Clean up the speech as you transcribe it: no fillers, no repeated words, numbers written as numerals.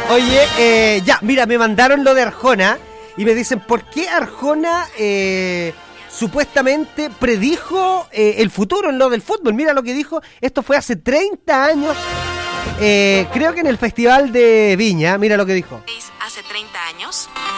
Oye, ya, mira, me mandaron lo de Arjona y me dicen, ¿por qué Arjona supuestamente predijo el futuro en lo del fútbol? Mira lo que dijo, esto fue hace 30 años, creo que en el Festival de Viña, mira lo que dijo. Hace 30 años